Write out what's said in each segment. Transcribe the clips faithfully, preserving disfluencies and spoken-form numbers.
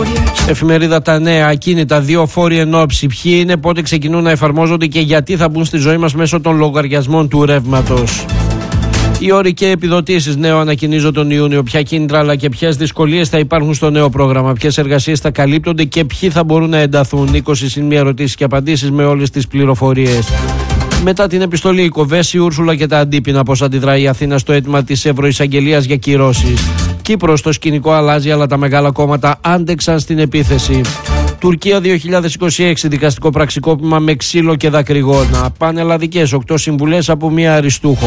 Εφημερίδα Τα Νέα, ακίνητα, δύο φόροι εν όψη. Ποιοι είναι, πότε ξεκινούν να εφαρμόζονται και γιατί θα μπουν στη ζωή μας μέσω των λογαριασμών του ρεύματος. Οι όροι και επιδοτήσεις νέο ανακοινίζω τον Ιούνιο. Ποια κίνητρα αλλά και ποιες δυσκολίες θα υπάρχουν στο νέο πρόγραμμα. Ποιες εργασίες θα καλύπτονται και ποιοι θα μπορούν να ενταθούν. είκοσι συν μία ερωτήσεις και απαντήσεις με όλες τις πληροφορίες. Μετά την επιστολή, η Κοβέση, η Ούρσουλα και τα αντίπεινα. Πώς αντιδράει η Αθήνα στο αίτημα της Ευρωεισαγγελίας για κυρώσεις. Κύπρος, το σκηνικό αλλάζει, αλλά τα μεγάλα κόμματα άντεξαν στην επίθεση. Τουρκία δύο χιλιάδες είκοσι έξι, δικαστικό πραξικόπημα με ξύλο και δακρυγόνα. Πανελλαδικές, οκτώ συμβουλές από μία αριστούχο.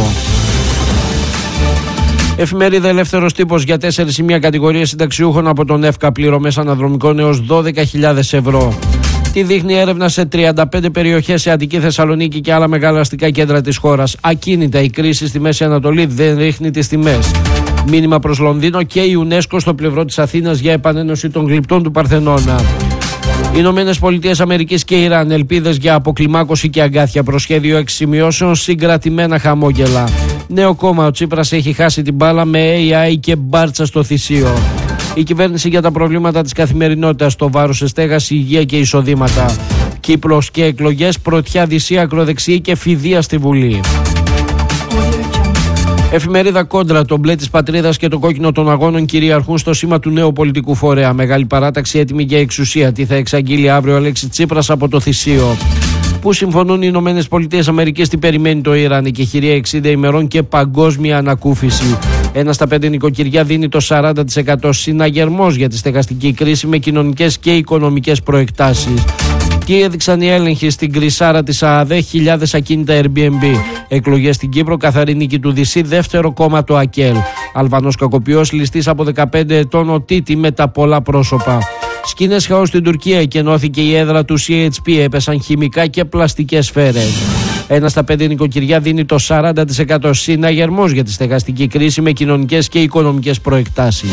Εφημερίδα Ελεύθερος Τύπος, για τέσσερις σημεία κατηγορίες συνταξιούχων από τον ΕΦΚΑ, πληρωμές αναδρομικών έως δώδεκα χιλιάδες ευρώ. Τι δείχνει έρευνα σε τριάντα πέντε περιοχές σε Αττική, Θεσσαλονίκη και άλλα μεγάλα αστικά κέντρα της χώρας. Ακίνητα, η κρίση στη Μέση Ανατολή δεν ρίχνει τις τιμές. Μήνυμα προς Λονδίνο και η UNESCO στο πλευρό της Αθήνας για επανένωση των γλυπτών του Παρθενώνα. Ηνωμένες Πολιτείες Αμερικής και Ιράν, ελπίδες για αποκλιμάκωση και αγκάθια. Προσχέδιο έξι σημειώσεων, συγκρατημένα χαμόγελα. Νέο κόμμα, ο Τσίπρας έχει χάσει την μπάλα με έι άι και μπάρτσα στο θυσίο. Η κυβέρνηση για τα προβλήματα της καθημερινότητας, το βάρος σε στέγαση, υγεία και εισοδήματα. Κύπρος και εκλογές, πρωτιά Δύση, ακροδεξιή και φιδεία στη Βουλή. Εφημερίδα Κόντρα, το μπλε της πατρίδας και το κόκκινο των αγώνων κυριαρχούν στο σήμα του νέου πολιτικού φορέα. Μεγάλη παράταξη έτοιμη για εξουσία. Τι θα εξαγγείλει αύριο ο Αλέξης Τσίπρας από το θυσίο. Πού συμφωνούν οι Ηνωμένες Πολιτείες Αμερικής, τι περιμένει το Ιράν. Η κεχηρία εξήντα ημερών και παγκόσμια ανακούφιση. Ένα στα πέντε νοικοκυριά δίνει το σαράντα τοις εκατό. Συναγερμός για τη στεγαστική κρίση με κοινωνικές και οικονομικές προεκτάσεις. Τι έδειξαν οι έλεγχοι στην Κρυσάρα της ΑΑΔΕ, χιλιάδες ακίνητα Airbnb. Εκλογές στην Κύπρο, καθαρή νίκη του Δυσί, δεύτερο κόμμα το ΑΚΕΛ. Αλβανός κακοποιός, ληστής από δεκαπέντε ετών, ο Τίτη με τα πολλά πρόσωπα. Σκηνές χαός στην Τουρκία, εκενώθηκε η έδρα του σι έιτς πι, έπεσαν χημικά και πλαστικές σφαίρες. Ένα στα πέντε νοικοκυριά δίνει το σαράντα τοις εκατό. Συναγερμός για τη στεγαστική κρίση με κοινωνικές και οικονομικές προεκτάσεις.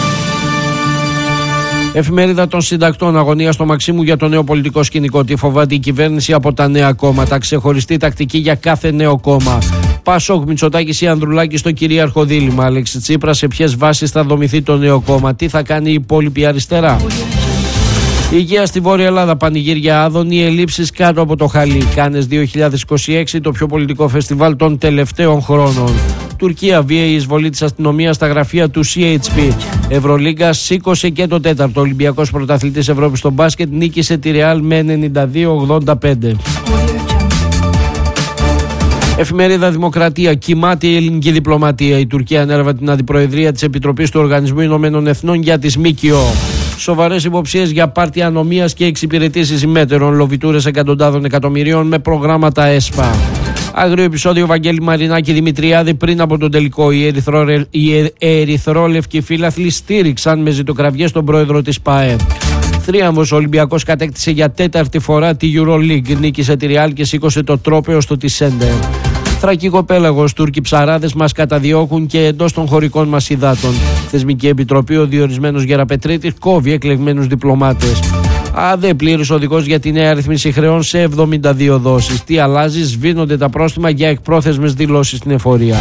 Εφημερίδα των Συντακτών, αγωνία στο Μαξίμου για το νέο πολιτικό σκηνικό. Τι φοβάται η κυβέρνηση από τα νέα κόμματα. Ξεχωριστή τακτική για κάθε νέο κόμμα. Πασόκ, Μητσοτάκης ή Ανδρουλάκη στο κυρίαρχο δίλημμα. Αλέξη Τσίπρα, σε ποιες βάσεις θα δομηθεί το νέο κόμμα. Τι θα κάνει η υπόλοιπη αριστερά. Υγεία στη Βόρεια Ελλάδα, πανηγύρια άδωνη, ελλείψεις κάτω από το χαλί. Κάνες δύο χιλιάδες είκοσι έξι, το πιο πολιτικό φεστιβάλ των τελευταίων χρόνων. Τουρκία, βίαιη εισβολή της αστυνομίας στα γραφεία του σι έιτς πι. Ευρωλίγκα σήκωσε και το τέταρτο. Ο Ολυμπιακός πρωταθλητής Ευρώπης στο μπάσκετ νίκησε τη Ρεάλ με ενενήντα δύο ογδόντα πέντε. Εφημερίδα Δημοκρατία, κοιμάται η ελληνική διπλωματία. Η Τουρκία ανέλαβε την αντιπροεδρία της Επιτροπής του Οργανισμού Ηνωμένων Εθνών για τις ΜΚΟ. Σοβαρές υποψίες για πάρτι ανομίας και εξυπηρετήσεις ημέτερων, λοβιτούρες εκατοντάδων εκατομμυρίων με προγράμματα ΕΣΠΑ. Άγριο επεισόδιο Βαγγέλη Μαρινάκη Δημητριάδη πριν από τον τελικό. Οι, ερυθρό, οι ερυθρόλευκοι φύλαθλοι στήριξαν με ζητοκραυγές τον πρόεδρο της ΠΑΕ. Θρίαμβος, ο Ολυμπιακός κατέκτησε για τέταρτη φορά τη EuroLeague. Νίκησε τη Real και σήκωσε το τρόπαιο στο Τισέντερ. Θρακικό πέλαγος, Τούρκοι ψαράδες μας καταδιώκουν και εντός των χωρικών μας υδάτων. Θεσμική Επιτροπή, ο διορισμένος Γεραπετρίτης κόβει εκλεγμένους διπλωμάτες. ΑΔΕ, πλήρης οδηγός για τη νέα ρύθμιση χρεών σε εβδομήντα δύο δόσεις. Τι αλλάζει, σβήνονται τα πρόστιμα για εκπρόθεσμες δηλώσεις στην εφορία.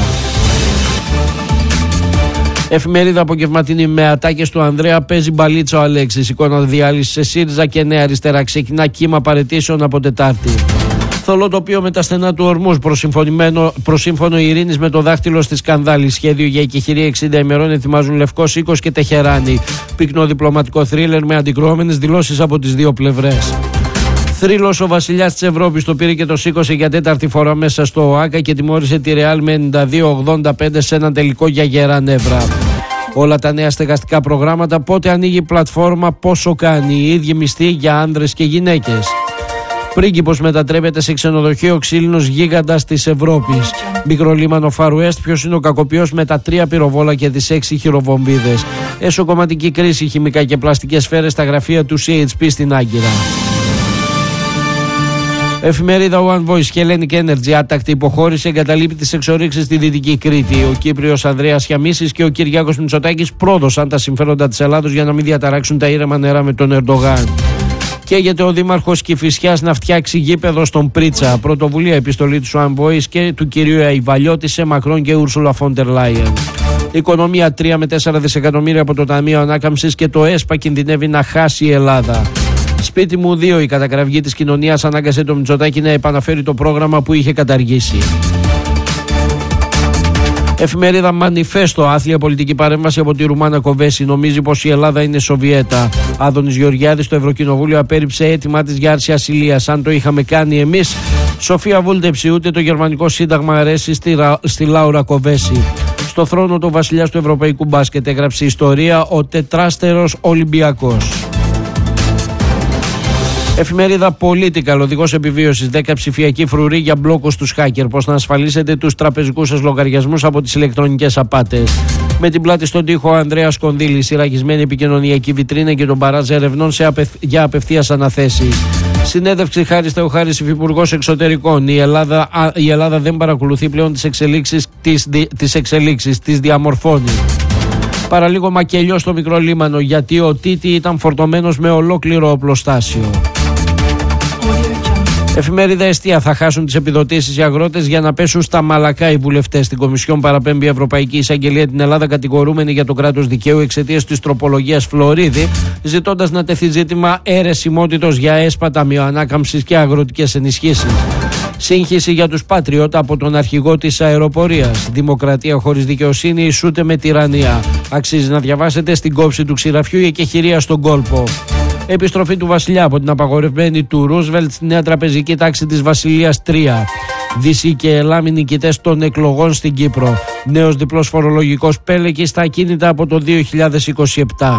Εφημερίδα Απογευματινή, με ατάκες του Ανδρέα παίζει μπαλίτσα ο Αλέξης. Εικόνα διάλυση σε ΣΥΡΙΖΑ και Νέα Αριστερά. Ξεκινά κύμα παραιτήσεων από Τετάρτη. Θολό τοπίο με τα στενά του Ορμούς. Προσύμφωνο ειρήνης με το δάχτυλο στη σκανδάλη. Σχέδιο για εκεχηρία εξήντα ημερών ετοιμάζουν Λευκός Οίκος και Τεχεράνη. Πυκνό διπλωματικό θρίλερ με αντικρουόμενες δηλώσεις από τις δύο πλευρές. Θρύλος, ο βασιλιάς της Ευρώπης το πήρε και το σήκωσε για τέταρτη φορά μέσα στο ΟΑΚΑ και τιμώρησε τη Ρεάλ με ενενήντα δύο ογδόντα πέντε σε ένα τελικό για γερά νεύρα. Όλα τα νέα στεγαστικά προγράμματα, πότε ανοίγει η πλατφόρμα, πόσο κάνει, οι ίδιοι μισθοί για άνδρες και γυναίκες. Πρίγκιπος μετατρέπεται σε ξενοδοχείο ξύλινος γίγαντας της Ευρώπης. Μικρολίμανο Φαρουέστ, ποιος είναι ο κακοποιός με τα τρία πυροβόλα και τις έξι χειροβομβίδες. Εσωκομματική κρίση, χημικά και πλαστικές σφαίρες στα γραφεία του σι έιτς πι στην Άγκυρα. Εφημερίδα One Voice, Hellenic Energy, άτακτη υποχώρηση, εγκαταλείπει τις εξορίξεις στη Δυτική Κρήτη. Ο Κύπριος Ανδρέας Χιαμίσης και ο Κυριάκος Μητσοτάκης πρόδωσαν τα συμφέροντα της Ελλάδος για να μην διαταράξουν τα ήρεμα νερά με τον Ερντογάν. Καίγεται ο Δήμαρχος Κηφισιάς να φτιάξει γήπεδο στον Πρίτσα. Πρωτοβουλία επιστολή του Σουάν Boys και του κυρίου Αϊβαλιώτη σε Μακρόν και Ούρσουλα Φόντερ Λάιεν. Οικονομία τρία με τέσσερα δισεκατομμύρια από το Ταμείο Ανάκαμψης και το ΕΣΠΑ κινδυνεύει να χάσει η Ελλάδα. Σπίτι μου δύο, η κατακραυγή της κοινωνίας ανάγκασε το Μητσοτάκη να επαναφέρει το πρόγραμμα που είχε καταργήσει. Εφημερίδα Μανιφέστο, άθλια πολιτική παρέμβαση από τη Ρουμάνα Κοβέση. Νομίζει πως η Ελλάδα είναι Σοβιέτα. Άδωνης Γεωργιάδης στο Ευρωκοινοβούλιο απέρριψε αίτημά της για άρση ασυλίας. Αν το είχαμε κάνει εμείς, Σοφία Βούλτεψη, ούτε το γερμανικό σύνταγμα αρέσει στη, στη Λάουρα Κοβέση. Στο θρόνο του βασιλιάς του Ευρωπαϊκού Μπάσκετ έγραψε ιστορία ο τετράστερος Ολυμπιακός. Εφημερίδα Political, οδηγός επιβίωσης, δέκα ψηφιακοί φρουροί για μπλόκο στους hacker. Πώς να ασφαλίσετε τους τραπεζικούς σας λογαριασμούς από τις ηλεκτρονικές απάτες. Με την πλάτη στον τοίχο ο Ανδρέας Κονδύλης, σειραγισμένη επικοινωνιακή βιτρίνα και τον μπαράζ ερευνών σε απευ... για απευθείας αναθέσεις. Συνέντευξη Χάρης Θεοχάρης, υφυπουργός εξωτερικών. Η Ελλάδα, α, η Ελλάδα δεν παρακολουθεί πλέον τις εξελίξεις, τις, τις εξελίξεις, τις διαμορφώνει. Παραλίγο μακελιό στο μικρό λίμανο, γιατί ο Τίτη ήταν φορτωμένος με ολόκληρο οπλοστάσιο. Εφημερίδα Εστία, θα χάσουν τις επιδοτήσεις οι αγρότες για να πέσουν στα μαλακά οι βουλευτές. Στην Κομισιόν παραπέμπει η Ευρωπαϊκή Εισαγγελία την Ελλάδα κατηγορούμενη για το κράτος δικαίου εξαιτίας της τροπολογίας Φλωρίδη, ζητώντας να τεθεί ζήτημα αιρεσιμότητος για ΕΣΠΑ, Ταμείο Ανάκαμψης και αγροτικές ενισχύσεις. Σύγχυση για τους Πάτριωτα από τον αρχηγό της αεροπορίας. Δημοκρατία χωρίς δικαιοσύνη ισούται με τυραννία. Αξίζει να διαβάσετε στην κόψη του ξηραφιού η εκεχηρία στον κόλπο. Επιστροφή του βασιλιά από την απαγορευμένη του Ρούσβελτ στη νέα τραπεζική τάξη της Βασιλείας τρία. Δύση και Ελλάμι νικητές των εκλογών στην Κύπρο. Νέος διπλός φορολογικός πέλεκης στα ακίνητα από το δύο χιλιάδες είκοσι επτά.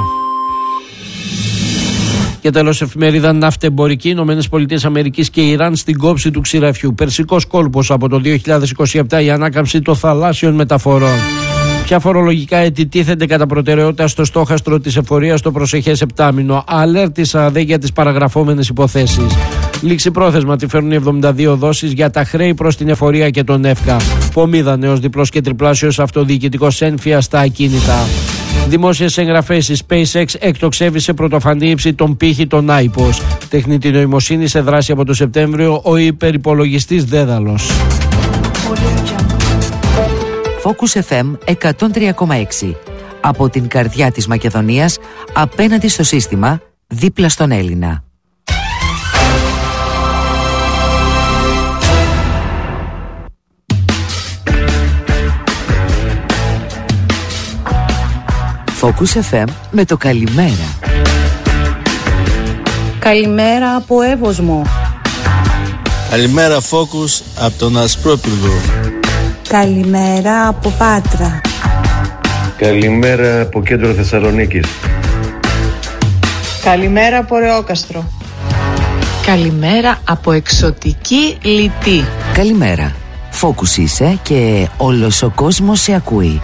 Και τέλος, εφημερίδα Ναυτεμπορική, Ηνωμένες Πολιτείες Αμερικής και Ιράν στην κόψη του ξηραφιού. Περσικός κόλπος από το δύο χιλιάδες είκοσι επτά, η ανάκαμψη των θαλάσσιων μεταφορών. Ποια φορολογικά έτη τίθενται κατά προτεραιότητα στο στόχαστρο της εφορίας στο προσεχές επτάμηνο. Αλέρτησα δε για τις παραγραφόμενες υποθέσεις. Λήξη πρόθεσμα τη φέρνουν οι εβδομήντα δύο δόσεις για τα χρέη προς την εφορία και τον ΕΦΚΑ. Πομίδα, νέος διπλός και τριπλάσιος αυτοδιοικητικός ένφια στα ακίνητα. Δημόσιες εγγραφές, η SpaceX εκτοξεύει σε πρωτοφανή ύψη τον πύχη των άϊπος. Τεχνητή νοημοσύνη σε δράση από το Σεπτέμβριο, ο υπερυπολογιστής Δέδαλος. Focus εφ εμ εκατόν τρία κόμμα έξι. Από την καρδιά της Μακεδονίας, απέναντι στο σύστημα, δίπλα στον Έλληνα. Focus εφ εμ με το καλημέρα. Καλημέρα από Εύωσμο. Καλημέρα Focus από τον Ασπρόπυργο. Καλημέρα από Πάτρα. Καλημέρα από κέντρο Θεσσαλονίκης. Καλημέρα από Ρεόκαστρο. Καλημέρα από εξωτική Λιτή. Καλημέρα. Focus είσαι και όλος ο κόσμος σε ακούει.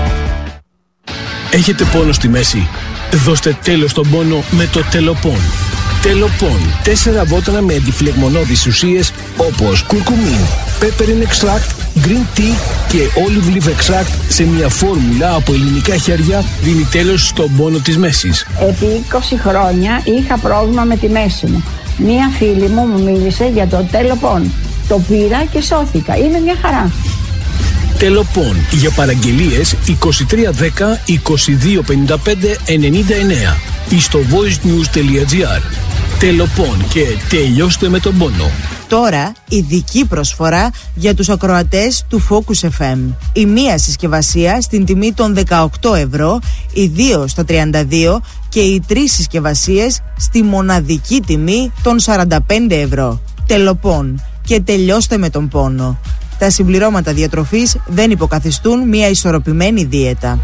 Έχετε πόνο στη μέση? Δώστε τέλος στον πόνο με το Τελοπών. Τελοπών. Τέσσερα βότανα με αντιφλεγμονώδεις ουσίες όπως κουρκουμίν, peppermint extract, green tea και olive leaf extract σε μια φόρμουλα από ελληνικά χέρια δίνει τέλος στον πόνο της μέσης. Επί είκοσι χρόνια είχα πρόβλημα με τη μέση μου. Μία φίλη μου μου μίλησε για το Τελοπών. Το πήρα και σώθηκα. Είναι μια χαρά. Τελοπών. Για παραγγελίες είκοσι τρία δέκα είκοσι δύο πενήντα πέντε ενενήντα εννέα ή στο voicenews.gr. Τελοπών και τελειώστε με τον πόνο. Τώρα ειδική προσφορά για τους ακροατές του Focus εφ εμ. Η μία συσκευασία στην τιμή των δεκαοκτώ ευρώ, οι δύο στα τριάντα δύο και οι τρεις συσκευασίες στη μοναδική τιμή των σαράντα πέντε ευρώ. Τελοπών και τελειώστε με τον πόνο. Τα συμπληρώματα διατροφής δεν υποκαθιστούν μια ισορροπημένη δίαιτα.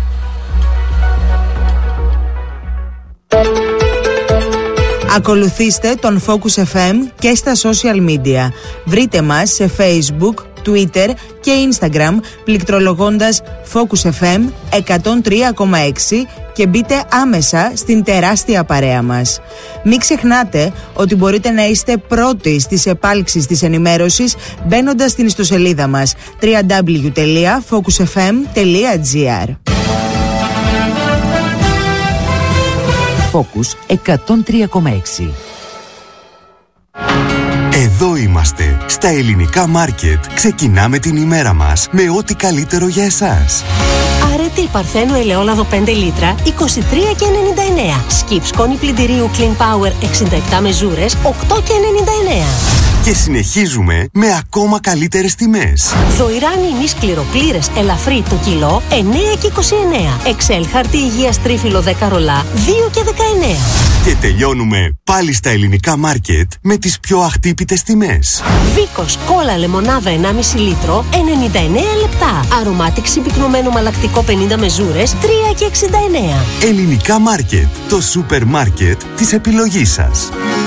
Ακολουθήστε τον Focus εφ εμ και στα social media. Βρείτε μας σε Facebook, Twitter και Instagram πληκτρολογώντας Focus εφ εμ εκατόν τρία κόμμα έξι και μπείτε άμεσα στην τεράστια παρέα μας. Μην ξεχνάτε ότι μπορείτε να είστε πρώτοι στις επάλξεις της ενημέρωσης μπαίνοντας στην ιστοσελίδα μας double-u double-u double-u τελεία focus f m τελεία g r. Focus εκατόν τρία κόμμα έξι. Εδώ είμαστε, στα Ελληνικά Μάρκετ. Ξεκινάμε την ημέρα μας με ό,τι καλύτερο για εσάς. Αρετή Παρθένου ελαιόλαδο πέντε λίτρα, είκοσι τρία και ενενήντα εννέα. Σκιπ σκόνη πλυντηρίου Clean Power εξήντα επτά μεζούρες, οκτώ και ενενήντα εννέα. Και συνεχίζουμε με ακόμα καλύτερες τιμές. Δοϊράνι ημίς κληροπλήρες ελαφρύ το κιλό, εννέα και είκοσι εννέα. Εξέλ χαρτί υγείας τρίφυλλο δέκα ρολά, δύο και δεκαεννέα. Και τελειώνουμε πάλι στα Ελληνικά Μάρκετ με τις πιο αχτύπητες τιμές. Βίκος κόλλα λεμονάδα ενάμιση λίτρο, ενενήντα εννέα λεπτά. Αρωμάτιξη πυκνωμένο μαλακτικό πενήντα μεζούρες, τρία και εξήντα εννέα. Ελληνικά Μάρκετ, το σούπερ μάρκετ της επιλογής σας.